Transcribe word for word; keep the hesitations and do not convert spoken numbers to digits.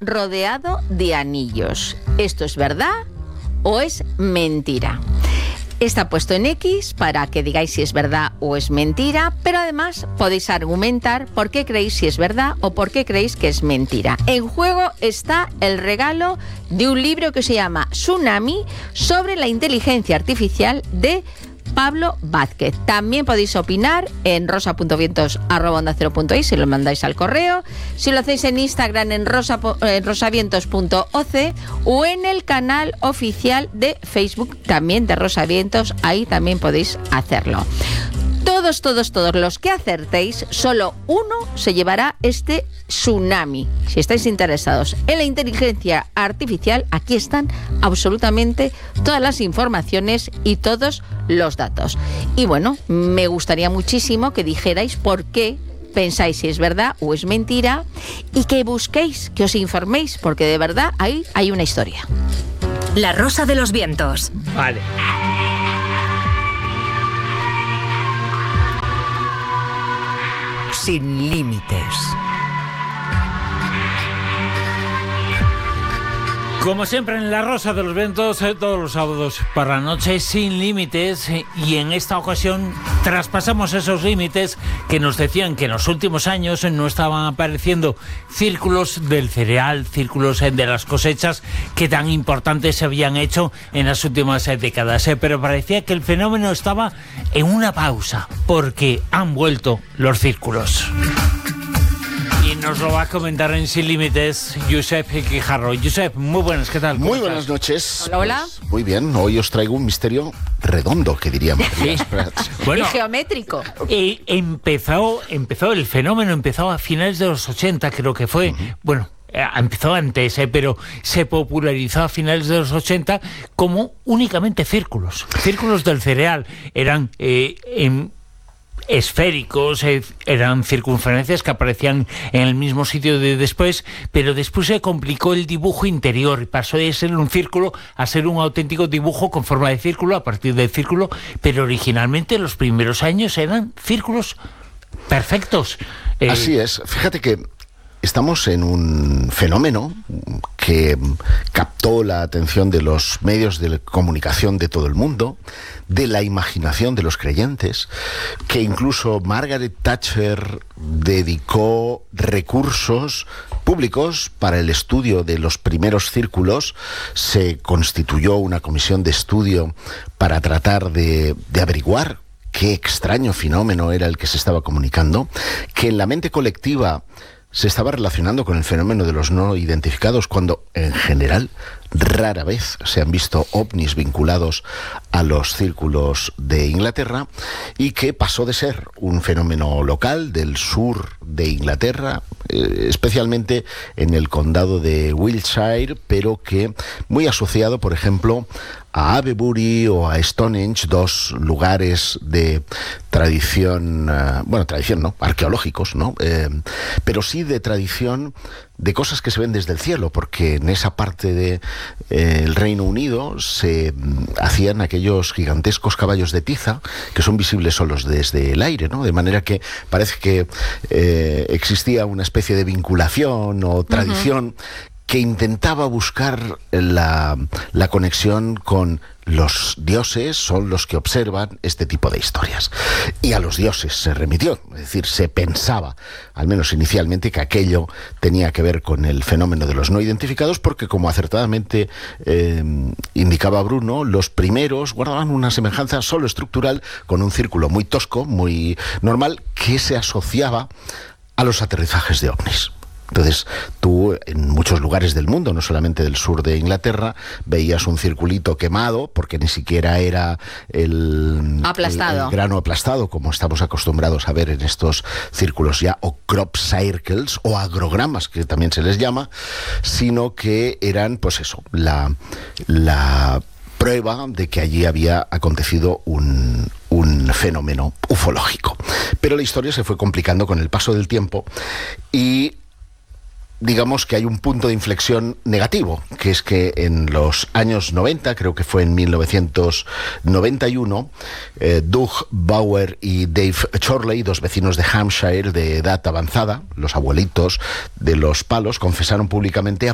rodeado de anillos. ¿Esto es verdad o es mentira? Está puesto en X para que digáis si es verdad o es mentira, pero además podéis argumentar por qué creéis si es verdad o por qué creéis que es mentira. En juego está el regalo de un libro que se llama Tsunami, sobre la inteligencia artificial, de Pablo Vázquez. También podéis opinar en rosa punto vientos arroba onda cero punto es si lo mandáis al correo, si lo hacéis en Instagram en, rosa, en rosavientos punto oc o en el canal oficial de Facebook también de Rosavientos, ahí también podéis hacerlo. Todos, todos, todos los que acertéis, solo uno se llevará este Tsunami. Si estáis interesados en la inteligencia artificial, aquí están absolutamente todas las informaciones y todos los datos. Y bueno, me gustaría muchísimo que dijerais por qué pensáis si es verdad o es mentira, y que busquéis, que os informéis, porque de verdad ahí hay una historia. La Rosa de los Vientos. Vale. Sin límites. Como siempre en La Rosa de los Vientos, eh, todos los sábados por la noche, sin límites, eh, y en esta ocasión traspasamos esos límites que nos decían que en los últimos años no estaban apareciendo círculos del cereal, círculos eh, de las cosechas que tan importantes se habían hecho en las últimas eh, décadas, eh, pero parecía que el fenómeno estaba en una pausa, porque han vuelto los círculos. Y nos lo va a comentar en Sin Límites Josep Quijarro. Josep, muy buenas, ¿qué tal? Muy estás? buenas noches. Hola, hola. Pues, muy bien, hoy os traigo un misterio redondo, que diríamos. Sí. Bueno, y geométrico. eh, empezó, empezó el fenómeno, empezó a finales de los ochenta, creo que fue. Uh-huh. Bueno, eh, empezó antes, eh, pero se popularizó a finales de los ochenta como únicamente círculos. Círculos del cereal. Eran eh, en... esféricos, eh, eran circunferencias que aparecían en el mismo sitio de después, pero después se complicó el dibujo interior y pasó de ser un círculo a ser un auténtico dibujo con forma de círculo a partir del círculo, pero originalmente los primeros años eran círculos perfectos. Eh, Así es, fíjate que estamos en un fenómeno que captó la atención de los medios de comunicación de todo el mundo, de la imaginación de los creyentes, que incluso Margaret Thatcher dedicó recursos públicos para el estudio de los primeros círculos. Se constituyó una comisión de estudio para tratar de, de averiguar qué extraño fenómeno era el que se estaba comunicando, que en la mente colectiva se estaba relacionando con el fenómeno de los no identificados, cuando en general rara vez se han visto ovnis vinculados a los círculos de Inglaterra, y que pasó de ser un fenómeno local del sur de Inglaterra, eh, especialmente en el condado de Wiltshire, pero que muy asociado, por ejemplo, a Avebury o a Stonehenge, dos lugares de tradición, uh, bueno, tradición no, arqueológicos, ¿no? Eh, pero sí de tradición de cosas que se ven desde el cielo, porque en esa parte de eh, el Reino Unido se mm, hacían aquellos gigantescos caballos de tiza que son visibles solos desde el aire, ¿no? De manera que parece que eh, existía una especie de vinculación o tradición uh-huh. que intentaba buscar la, la conexión con los dioses, son los que observan este tipo de historias. Y a los dioses se remitió, es decir, se pensaba, al menos inicialmente, que aquello tenía que ver con el fenómeno de los no identificados, porque, como acertadamente eh, indicaba Bruno, los primeros guardaban una semejanza solo estructural con un círculo muy tosco, muy normal, que se asociaba a los aterrizajes de ovnis. Entonces, tú en muchos lugares del mundo, no solamente del sur de Inglaterra, veías un circulito quemado, porque ni siquiera era el, aplastado. el, el grano aplastado, como estamos acostumbrados a ver en estos círculos ya, o crop circles, o agrogramas, que también se les llama, sino que eran, pues eso, la, la prueba de que allí había acontecido un, un fenómeno ufológico. Pero la historia se fue complicando con el paso del tiempo, y digamos que hay un punto de inflexión negativo, que es que en los años noventa, creo que fue en mil novecientos noventa y uno, eh, Doug Bauer y Dave Chorley, dos vecinos de Hampshire de edad avanzada, los abuelitos de los palos, confesaron públicamente